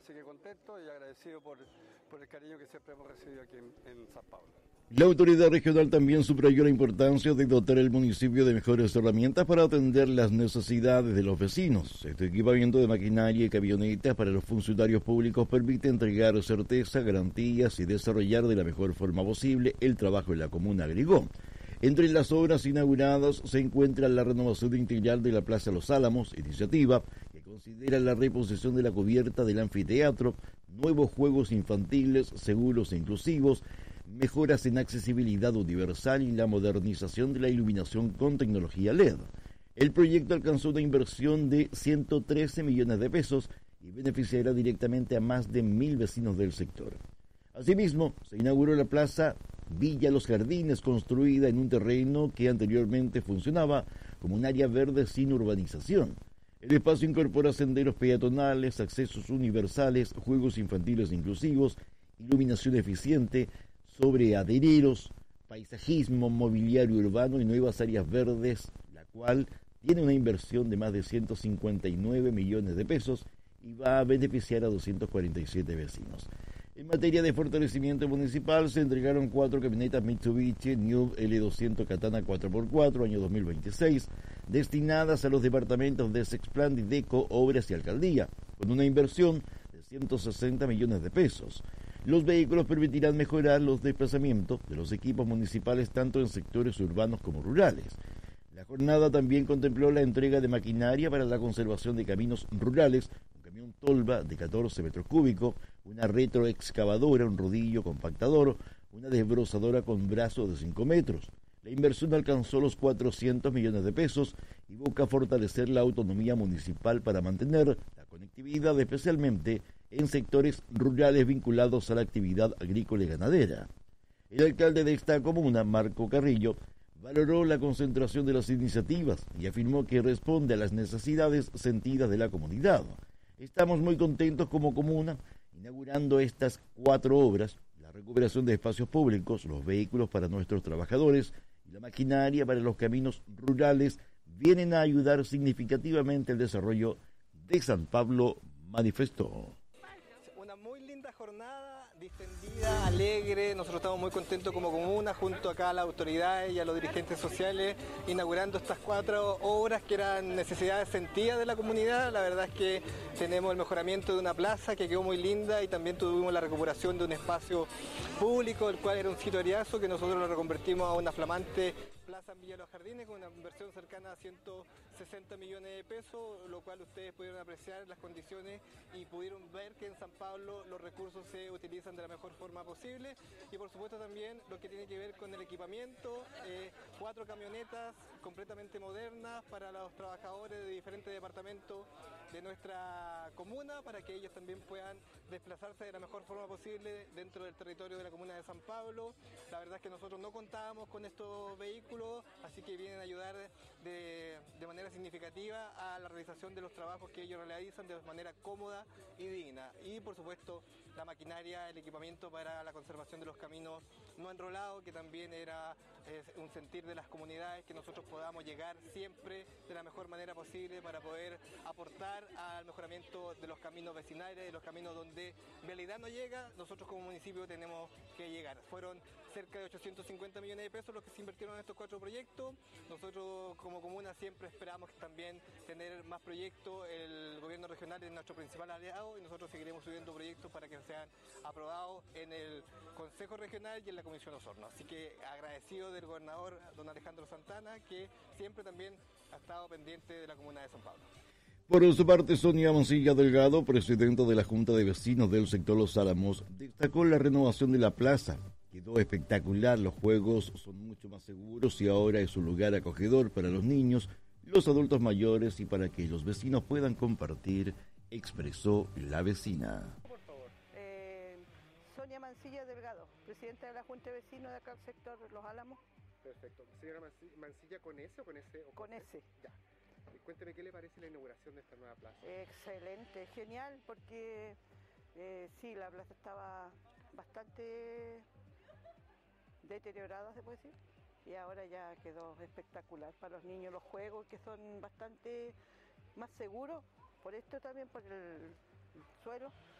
Así que contento y agradecido por el cariño que siempre hemos recibido aquí en San Pablo. La autoridad regional también subrayó la importancia de dotar al municipio de mejores herramientas para atender las necesidades de los vecinos. Este equipamiento de maquinaria y camionetas para los funcionarios públicos permite entregar certeza, garantías y desarrollar de la mejor forma posible el trabajo en la comuna, agregó. Entre las obras inauguradas se encuentra la renovación integral de la Plaza Los Álamos, iniciativa que considera la reposición de la cubierta del anfiteatro, nuevos juegos infantiles seguros e inclusivos, mejoras en accesibilidad universal y la modernización de la iluminación con tecnología LED. El proyecto alcanzó una inversión de 113 millones de pesos y beneficiará directamente a más de 1.000 vecinos del sector. Asimismo, se inauguró la plaza Villa Los Jardines, construida en un terreno que anteriormente funcionaba como un área verde sin urbanización. El espacio incorpora senderos peatonales, accesos universales, juegos infantiles inclusivos, iluminación eficiente, sobreadereros, paisajismo, mobiliario urbano y nuevas áreas verdes, la cual tiene una inversión de más de 159 millones de pesos y va a beneficiar a 247 vecinos. En materia de fortalecimiento municipal, se entregaron 4 camionetas Mitsubishi New L200 Katana 4x4, año 2026, destinadas a los departamentos de Sexplan, Dideco, Obras y Alcaldía, con una inversión de 160 millones de pesos. Los vehículos permitirán mejorar los desplazamientos de los equipos municipales tanto en sectores urbanos como rurales. La jornada también contempló la entrega de maquinaria para la conservación de caminos rurales, un camión tolva de 14 metros cúbicos, una retroexcavadora, un rodillo compactador, una desbrozadora con brazo de 5 metros. La inversión alcanzó los 400 millones de pesos y busca fortalecer la autonomía municipal para mantener la conectividad, especialmente en sectores rurales vinculados a la actividad agrícola y ganadera. El alcalde de esta comuna, Marco Carrillo, valoró la concentración de las iniciativas y afirmó que responde a las necesidades sentidas de la comunidad. Estamos muy contentos como comuna, inaugurando estas 4 obras, la recuperación de espacios públicos, los vehículos para nuestros trabajadores y la maquinaria para los caminos rurales vienen a ayudar significativamente al desarrollo de San Pablo, manifestó. Una muy linda jornada, distendida, alegre. Nosotros estamos muy contentos como comuna, junto acá a las autoridades y a los dirigentes sociales, inaugurando estas 4 obras que eran necesidades sentidas de la comunidad. La verdad es que tenemos el mejoramiento de una plaza que quedó muy linda y también tuvimos la recuperación de un espacio público, el cual era un sitio ariazo, que nosotros lo reconvertimos a una flamante plaza en Villa Los Jardines con una inversión cercana a 160 millones de pesos, lo cual ustedes pudieron apreciar las condiciones y pudieron ver que en San Pablo los recursos se utilizan de la mejor forma posible. Y por supuesto también lo que tiene que ver con el equipamiento, 4 camionetas completamente modernas para los trabajadores de diferentes departamentos de nuestra comuna, para que ellos también puedan desplazarse de la mejor forma posible dentro del territorio de la comuna de San Pablo. La verdad es que nosotros no contábamos con estos vehículos, así que vienen a ayudar de manera significativa a la realización de los trabajos que ellos realizan de manera cómoda y digna. Y por supuesto la maquinaria, el equipamiento para la conservación de los caminos no enrolados, que también era un sentir de las comunidades, que nosotros podamos llegar siempre de la mejor manera posible para poder aportar al mejoramiento de los caminos vecinales, de los caminos donde vialidad no llega, nosotros como municipio tenemos que llegar. Fueron cerca de 850 millones de pesos los que se invirtieron en estos 4 proyectos. Nosotros como comuna siempre esperamos también tener más proyectos. El gobierno regional es nuestro principal aliado y nosotros seguiremos subiendo proyectos para que sean aprobados en el Consejo Regional y en la Comisión Osorno. Así que agradecido del gobernador don Alejandro Santana, que siempre también ha estado pendiente de la comuna de San Pablo. Por su parte, Sonia Mancilla Delgado, presidenta de la Junta de Vecinos del sector Los Álamos, destacó la renovación de la plaza. Quedó espectacular, los juegos son mucho más seguros y ahora es un lugar acogedor para los niños, los adultos mayores y para que los vecinos puedan compartir, expresó la vecina. Por favor. Sonia Mancilla Delgado, presidenta de la Junta de Vecinos de acá del sector Los Álamos. Perfecto. Señora Mancilla, ¿con S o con S? O con S. Ya. Cuénteme qué le parece la inauguración de esta nueva plaza. Excelente, genial, porque sí, la plaza estaba bastante deteriorada, se puede decir, y ahora ya quedó espectacular para los niños, los juegos que son bastante más seguros, por esto también, por el suelo.